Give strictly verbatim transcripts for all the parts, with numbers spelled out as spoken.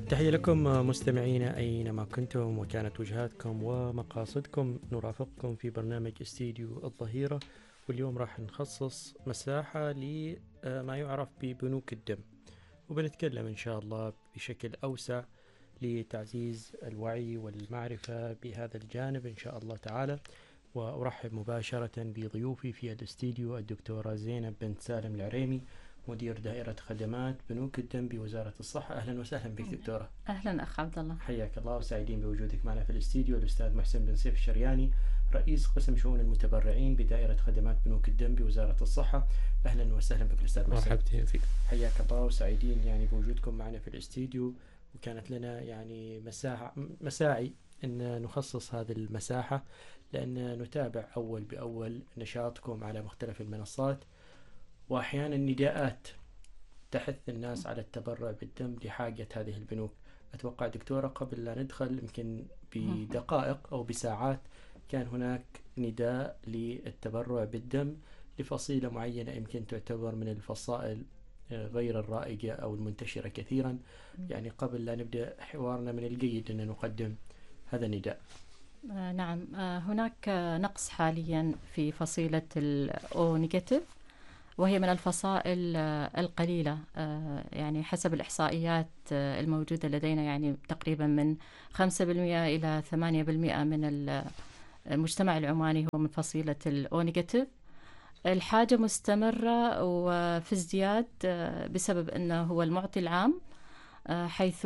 تحية لكم مستمعينا أينما كنتم وكانت وجهاتكم ومقاصدكم. نرافقكم في برنامج استديو الظهيرة، واليوم راح نخصص مساحة لما يعرف ببنوك الدم، وبنتكلم إن شاء الله بشكل أوسع لتعزيز الوعي والمعرفة بهذا الجانب إن شاء الله تعالى. وأرحب مباشرة بضيوفي في الاستديو الدكتورة زينب بنت سالم العريمي، مدير دائرة خدمات بنوك الدم بوزارة الصحة. أهلا وسهلا بك دكتورة. أهلا أخ عبد الله، حياك الله وسعيدين بوجودك معنا في الاستديو. الأستاذ محسن بن سيف الشرياني، رئيس قسم شؤون المتبرعين بدائرة خدمات بنوك الدم بوزارة الصحة. أهلا وسهلا بك الأستاذ محسن. مرحبا فيك. حياك الله وسعيدين يعني بوجودكم معنا في الاستديو، وكانت لنا يعني مساحة مساعي أن نخصص هذه المساحة، لأن نتابع أول بأول نشاطكم على مختلف المنصات، وأحيانا نداءات تحث الناس على التبرع بالدم لحاجة هذه البنوك. أتوقع دكتورة قبل لا ندخل يمكن بدقائق أو بساعات كان هناك نداء للتبرع بالدم لفصيلة معينة يمكن تعتبر من الفصائل غير الرائجة أو المنتشرة كثيرا. يعني قبل لا نبدأ حوارنا من الجيد أن نقدم هذا النداء. آه نعم، آه هناك نقص حاليا في فصيلة الأو نيجاتيف، وهي من الفصائل القليلة، يعني حسب الإحصائيات الموجودة لدينا، يعني تقريبا من خمسة بالمئة إلى ثمانية بالمئة من المجتمع العماني هو من فصيلة الأو نيجاتيف. الحاجة مستمرة وفي ازدياد بسبب أنه هو المعطي العام، حيث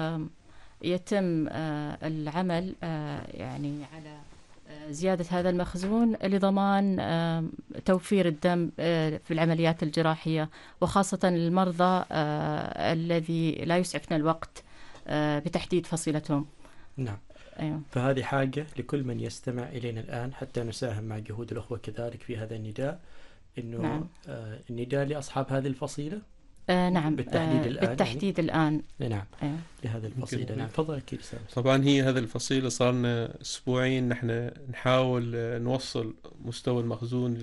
يتم العمل يعني على زيادة هذا المخزون لضمان توفير الدم في العمليات الجراحية، وخاصة المرضى الذي لا يسعفنا الوقت بتحديد فصيلتهم. نعم. أيوة. فهذه حاجة لكل من يستمع إلينا الآن حتى نساهم مع جهود الأخوة كذلك في هذا النداء، إنه نعم. النداء لأصحاب هذه الفصيلة آه نعم بالتحديد آه الآن بالتحديد يعني. الآن نعم. أيوة. لهذه الفصيلة. نعم تفضل أكيد. طبعا هي هذه الفصيلة صار لنا أسبوعين نحن نحاول نوصل مستوى المخزون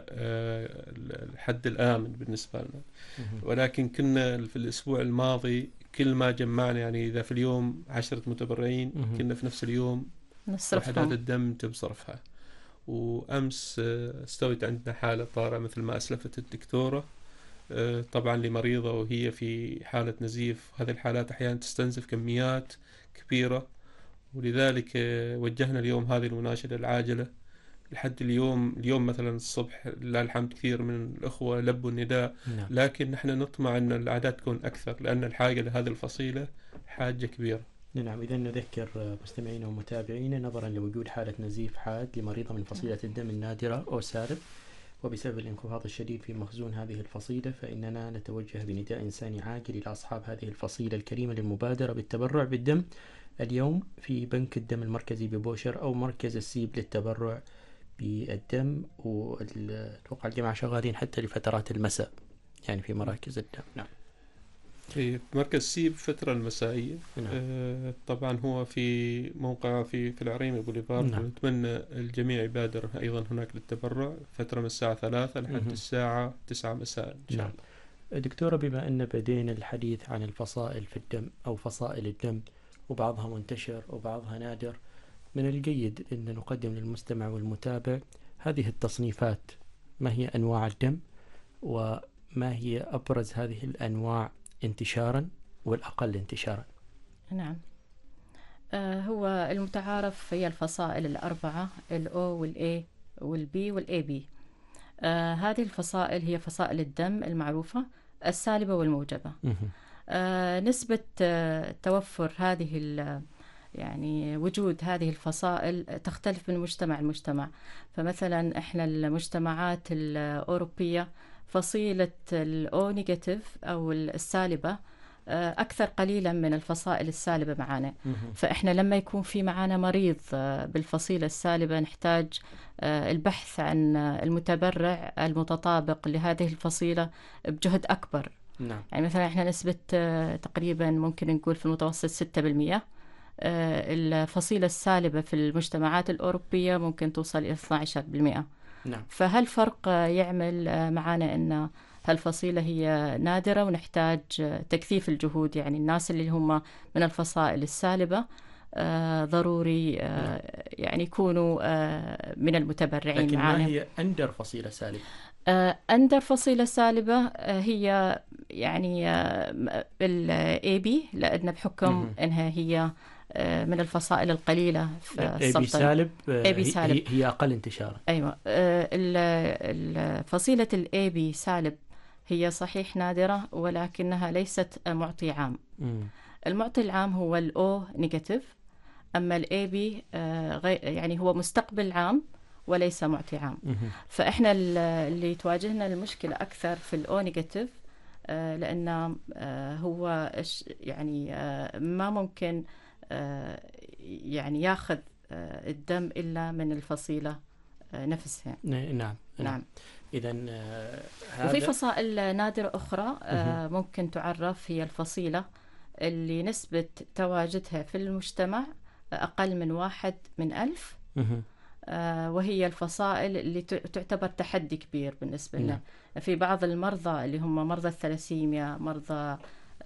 للحد الآمن بالنسبة لنا، ولكن كنا في الأسبوع الماضي كل ما جمعنا، يعني إذا في اليوم عشرة متبرعين كنا في نفس اليوم وحدات الدم تم صرفها. وأمس استوت عندنا حالة طارئة مثل ما أسلفت الدكتورة، طبعا لمريضة وهي في حالة نزيف. هذه الحالات أحيانا تستنزف كميات كبيرة، ولذلك وجهنا اليوم هذه المناشدة العاجلة. لحد اليوم اليوم مثلا الصبح لله الحمد كثير من الأخوة لبوا النداء، نعم. لكن نحن نطمع أن الأعداد تكون أكثر، لأن الحاجة لهذه الفصيلة حاجة كبيرة. نعم. إذا نذكر مستمعينا ومتابعينا نظرا لوجود حالة نزيف حاد لمريضة من فصيلة الدم النادرة أو سالب، وبسبب الانخفاض الشديد في مخزون هذه الفصيلة، فإننا نتوجه بنداء إنساني عاجل إلى أصحاب هذه الفصيلة الكريمة للمبادرة بالتبرع بالدم اليوم في بنك الدم المركزي ببوشر أو مركز السيب للتبرع بالدم. وأتوقع الجماعة شغالين حتى لفترات المساء يعني في مراكز الدم. نعم. في مركز سيب فترة المسائية. نعم. آه طبعا هو في موقع في في العريمة بوليفارد. نعم. نتمنى الجميع يبادر أيضا هناك للتبرع فترة من الساعة ثلاثة لحد الساعة تسعة مساء إن شاء نعم. الله. دكتورة، بما أن بدينا الحديث عن الفصائل في الدم أو فصائل الدم، وبعضها منتشر وبعضها نادر، من الجيد أن نقدم للمستمع والمتابع هذه التصنيفات. ما هي أنواع الدم، وما هي أبرز هذه الأنواع انتشارا والأقل انتشارا؟ نعم. آه هو المتعارف هي الفصائل الأربعة، الأو والأي والبي والأي بي. آه هذه الفصائل هي فصائل الدم المعروفة السالبة والموجبة. آه نسبة آه توفر هذه يعني وجود هذه الفصائل تختلف من مجتمع لمجتمع. فمثلا احنا المجتمعات الأوروبية فصيلة الأو نيجاتيف أو السالبة أكثر قليلا من الفصائل السالبة معنا. فإحنا لما يكون في معنا مريض بالفصيلة السالبة نحتاج البحث عن المتبرع المتطابق لهذه الفصيلة بجهد أكبر. نعم. يعني مثلا إحنا نسبة تقريبا ممكن نقول في المتوسط ستة بالمئة. الفصيلة السالبة في المجتمعات الأوروبية ممكن توصل إلى اثني عشر بالمئة. نعم. فهالفرق يعمل معنا أن هالفصيلة هي نادرة ونحتاج تكثيف الجهود. يعني الناس اللي هم من الفصائل السالبة آه ضروري آه يعني يكونوا آه من المتبرعين لكن معانا. ما هي أندر فصيلة سالبة؟ آه أندر فصيلة سالبة آه هي يعني آه ال A B، لأن بحكم أنها هي آه من الفصائل القليلة في السلطنة. A B سالب, A B سالب. هي, هي أقل انتشارا. أيوة. آه فصيلة ال A B سالب هي صحيح نادرة ولكنها ليست معطي عام. م. المعطي العام هو ال O نيجاتيف، أما ال A B آه غي يعني هو مستقبل عام وليس معطي عام. فإحنا اللي تواجهنا المشكلة أكثر في الأو نيجاتيف آه لأنه آه هو يعني آه ما ممكن آه يعني ياخذ آه الدم إلا من الفصيلة آه نفسها. نعم نعم. إذن آه وفي فصائل نادرة أخرى آه ممكن تعرف، هي الفصيلة اللي نسبة تواجدها في المجتمع أقل من واحد من ألف، آه وهي الفصائل اللي تعتبر تحدي كبير بالنسبة لنا. في بعض المرضى اللي هم مرضى الثلاسيميا، مرضى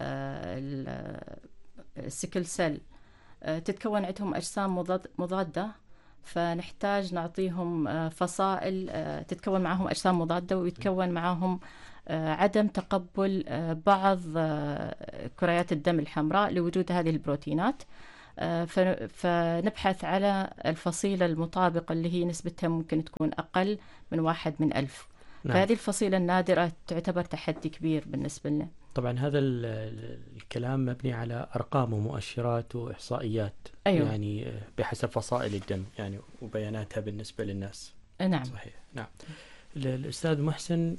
آه السكل سيل، آه تتكون عندهم أجسام مضاد مضادة، فنحتاج نعطيهم آه فصائل آه تتكون معهم أجسام مضادة ويتكون معهم آه عدم تقبل آه بعض آه كريات الدم الحمراء لوجود هذه البروتينات. فنبحث على الفصيلة المطابقة اللي هي نسبتها ممكن تكون أقل من واحد من ألف. نعم. فهذه الفصيلة النادرة تعتبر تحدي كبير بالنسبة لنا. طبعا هذا الكلام مبني على أرقام ومؤشرات وإحصائيات. أيوة. يعني بحسب فصائل الدم يعني وبياناتها بالنسبة للناس. نعم صحيح. نعم. الأستاذ محسن،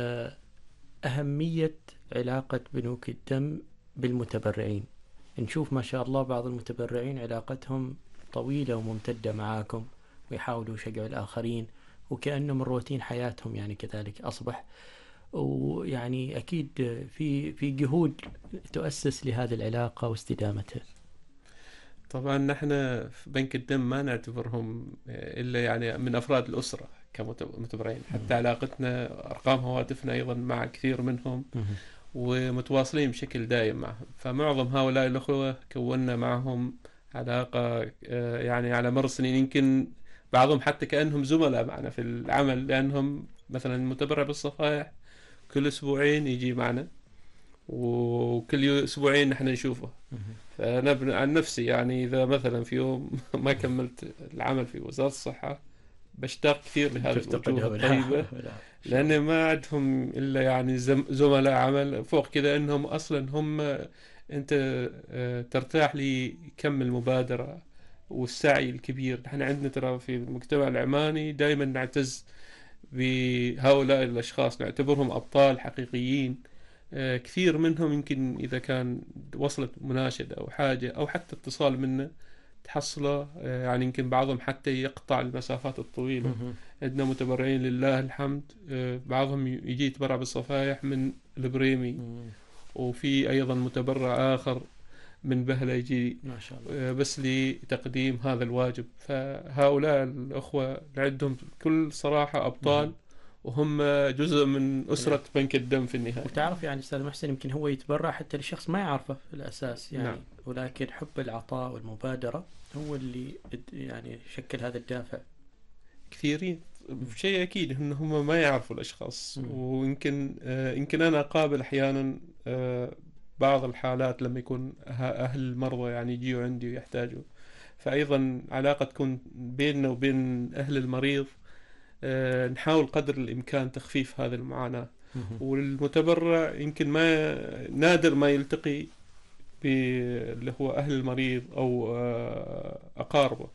أهمية علاقة بنوك الدم بالمتبرعين. نشوف ما شاء الله بعض المتبرعين علاقتهم طويلة وممتدة معاكم ويحاولوا يشجعوا الآخرين وكأنهم مروتين حياتهم يعني كذلك أصبح، ويعني أكيد في في جهود تؤسس لهذه العلاقة واستدامتها. طبعا نحن في بنك الدم ما نعتبرهم إلا يعني من أفراد الأسرة كمتبرعين، حتى علاقتنا أرقام هواتفنا أيضا مع كثير منهم ومتواصلين بشكل دائم معهم. فمعظم هؤلاء الأخوة كونا معهم علاقة يعني على مر سنين، يمكن بعضهم حتى كأنهم زملاء معنا في العمل، لأنهم مثلا المتبرع بالصفائح كل أسبوعين يجي معنا وكل أسبوعين نحن نشوفه. فأنا عن نفسي يعني إذا مثلا في يوم ما كملت العمل في وزارة الصحة بشتاق كثير لهذه الوجوه الطيبة، لأن ما عندهم إلا يعني زملاء عمل. فوق كذا أنهم أصلا هم أنت ترتاح لكم المبادرة والسعي الكبير. نحن عندنا ترى في المجتمع العماني دائما نعتز بهؤلاء الأشخاص، نعتبرهم أبطال حقيقيين. كثير منهم يمكن إذا كان وصلت مناشدة أو حاجة أو حتى اتصال منه تحصله، يعني يمكن بعضهم حتى يقطع المسافات الطويلة. عندنا متبرعين لله الحمد، بعضهم يجي يتبرع بالصفائح من البريمي، وفي أيضا متبرع آخر من بهلة يجي ما شاء الله بس لتقديم هذا الواجب. فهؤلاء الأخوة عندهم كل صراحة أبطال، وهم جزء من أسرة بنك الدم في النهاية. وتعرف يعني أستاذ محسن يمكن هو يتبرع حتى لشخص ما يعرفه في الأساس يعني. نعم. ولكن حب العطاء والمبادرة هو اللي يعني شكل هذا الدافع. كثيرين شيء أكيد إن هم ما يعرفوا الأشخاص. م. ويمكن آه يمكن أنا أقابل أحيانا آه بعض الحالات لما يكون أهل المرضى يعني يجيوا عندي ويحتاجوا، فأيضا علاقة تكون بيننا وبين أهل المريض. أه نحاول قدر الإمكان تخفيف هذه المعاناة. والمتبرع يمكن ما نادر ما يلتقي باللي هو أهل المريض أو أه أقاربه.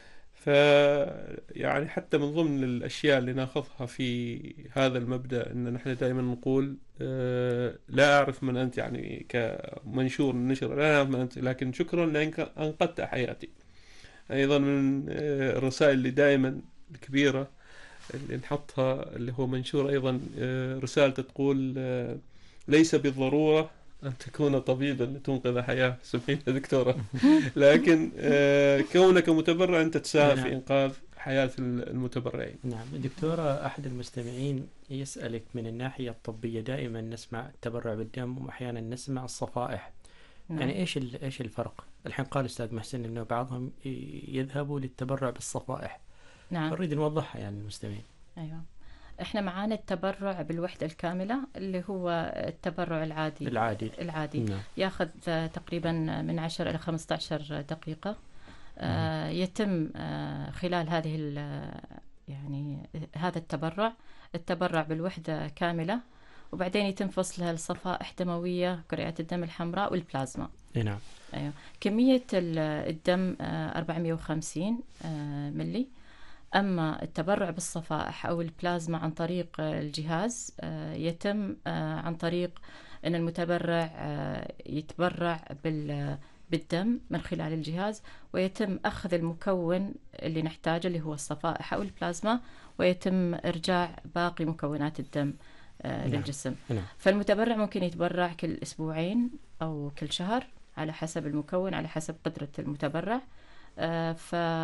فيعني حتى من ضمن الأشياء اللي ناخذها في هذا المبدأ إن نحن دائما نقول أه لا أعرف من أنت، يعني كمنشور النشر لا أعرف من أنت، لكن شكرا لأنك أنقذت حياتي. أيضا من أه الرسائل اللي دائما الكبيرة اللي نحطها اللي هو منشور أيضا رسالة تقول ليس بالضرورة أن تكون طبيبا لتنقذ حياة، سمينا دكتورة، لكن كونك متبرع أنت تساهم في إنقاذ حياة المتبرعين. نعم دكتورة، أحد المستمعين يسألك من الناحية الطبية دائما نسمع التبرع بالدم وأحيانا نسمع الصفائح. نعم. يعني إيش إيش الفرق؟ الحين قال أستاذ محسن إنه بعضهم يذهبوا للتبرع بالصفائح. نعم. نريد نوضحها يعني المستمعين. أيوة. إحنا معانا التبرع بالوحدة الكاملة اللي هو التبرع العادي. العادي. العادي. نعم. يأخذ تقريبا من عشرة إلى خمسة عشر دقيقة. آه يتم آه خلال هذه يعني هذا التبرع التبرع بالوحدة كاملة، وبعدين يتم فصلها لصفائح دموية، كريات الدم الحمراء والبلازما. نعم. أيوة. كمية الدم آه أربعمائة وخمسين آه ملي. أما التبرع بالصفائح أو البلازما عن طريق الجهاز آه يتم آه عن طريق أن المتبرع آه يتبرع بال بالدم من خلال الجهاز، ويتم أخذ المكون اللي نحتاجه اللي هو الصفائح أو البلازما، ويتم إرجاع باقي مكونات الدم آه للجسم. نعم. فالمتبرع ممكن يتبرع كل أسبوعين أو كل شهر على حسب المكون، على حسب قدرة المتبرع. آه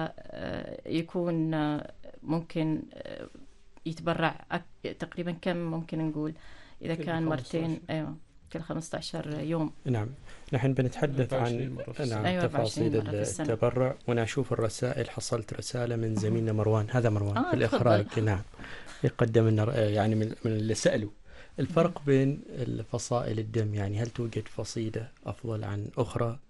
فيكون آه ممكن آه يتبرع تقريبا كم ممكن نقول إذا كان مرتين أيوة كل خمسة عشر يوم. نعم. نحن بنتحدث عن نعم أيوة تفاصيل التبرع، وانا اشوف الرسائل. حصلت رسالة من زميلنا مروان، هذا مروان آه في الإخراج. نعم. يقدم لنا يعني من اللي سألوا الفرق بين الفصائل الدم، يعني هل توجد فصيلة أفضل عن أخرى،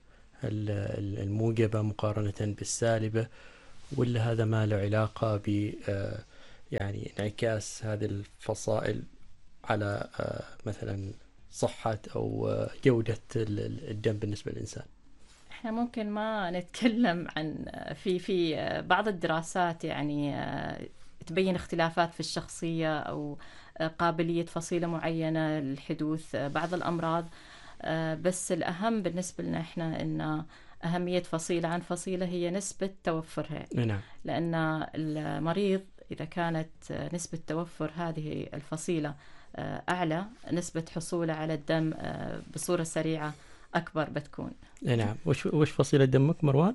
الموجبة مقارنة بالسالبة، ولا هذا ما له علاقة ب يعني انعكاس هذه الفصائل على مثلا صحة أو جودة الدم بالنسبة للإنسان؟ احنا ممكن ما نتكلم عن في في بعض الدراسات يعني تبين اختلافات في الشخصية أو قابلية فصيلة معينة لحدوث بعض الأمراض، بس الأهم بالنسبة لنا احنا إن أهمية فصيلة عن فصيلة هي نسبة توفرها. نعم. لأن المريض إذا كانت نسبة توفر هذه الفصيلة أعلى، نسبة حصوله على الدم بصورة سريعة أكبر بتكون. نعم. وش وش فصيلة دمك مروان؟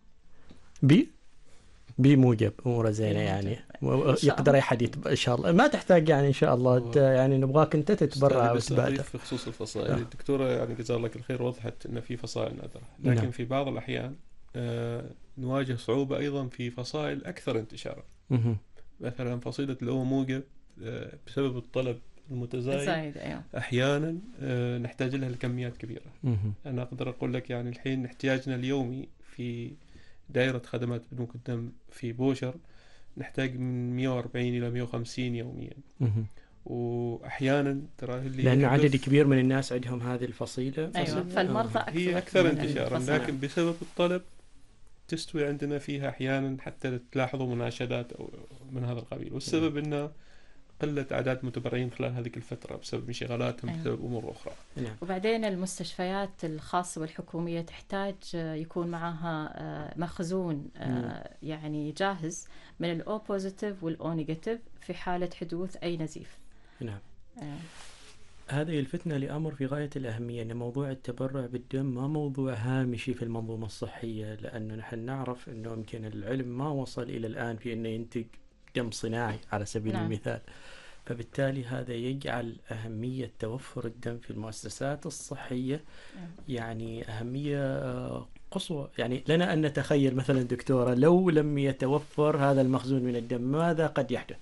بي بي موجب. أموره زينة يعني. يقدر أي حد يتب... إن شاء الله ما تحتاج يعني إن شاء الله ت... يعني نبغاك أنت تتبرع وتبادر. في خصوص الفصائل آه. الدكتورة يعني جزاها الله الخير وضحت إن في فصائل نادرة، لكن نعم. في بعض الأحيان آه نواجه صعوبة أيضا في فصائل أكثر انتشارا. م- مثلا فصيلة الأو موجب آه بسبب الطلب المتزايد أيوة. أحيانا آه نحتاج لها الكميات كبيرة. م- أنا أقدر أقول لك يعني الحين احتياجنا اليومي في دائرة خدمات بنوك الدم في بوشر نحتاج من مئة وأربعين إلى مئة وخمسين يوميا. م- وأحيانا ترى اللي لأن عدد كبير من الناس عندهم هذه الفصيلة. أيوة. فالمرضى أكثر هي أكثر انتشارا، لكن بسبب الطلب تستوي عندنا فيها أحيانا حتى تلاحظوا مناشدات أو من هذا القبيل، والسبب إنه قلة أعداد متبرعين خلال هذه الفترة بسبب انشغالاتهم. أيوة. بسبب أمور أخرى. نعم. وبعدين المستشفيات الخاصة والحكومية تحتاج يكون معها مخزون يعني جاهز من الأو بوزيتيف والأو نيجاتيف في حالة حدوث أي نزيف. نعم. أيوة. هذا يلفتنا لأمر في غاية الأهمية، أن موضوع التبرع بالدم ما موضوع هامشي في المنظومة الصحية، لأنه نحن نعرف أنه يمكن العلم ما وصل إلى الآن في أنه ينتج دم صناعي على سبيل نعم. المثال. فبالتالي هذا يجعل أهمية توفر الدم في المؤسسات الصحية نعم. يعني أهمية قصوى. يعني لنا أن نتخيل مثلا دكتورة لو لم يتوفر هذا المخزون من الدم ماذا قد يحدث؟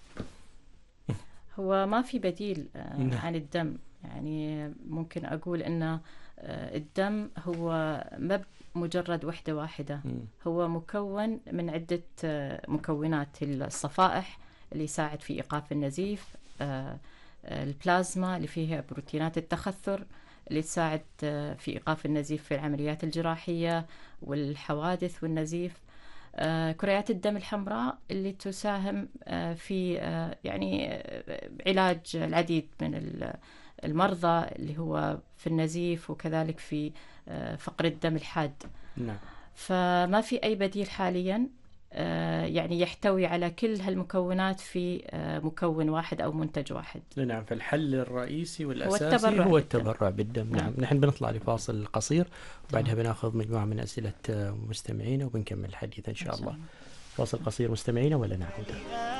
هو ما في بديل نعم. عن الدم. يعني ممكن أقول أن الدم هو مب مجرد وحدة واحدة. م. هو مكون من عدة مكونات، الصفائح اللي يساعد في إيقاف النزيف، البلازما اللي فيها بروتينات التخثر اللي تساعد في إيقاف النزيف في العمليات الجراحية والحوادث والنزيف، كريات الدم الحمراء اللي تساهم في يعني علاج العديد من المرضى اللي هو في النزيف وكذلك في فقر الدم الحاد. نعم. فما في أي بديل حاليا يعني يحتوي على كل هالمكونات في مكون واحد أو منتج واحد. نعم. فالحل الرئيسي والأساسي هو, هو التبرع بالدم. نعم. نعم. نحن بنطلع لفاصل قصير وبعدها بناخذ مجموعة من أسئلة مستمعين وبنكمل الحديث إن شاء الله. فاصل قصير مستمعينا ولا نعود.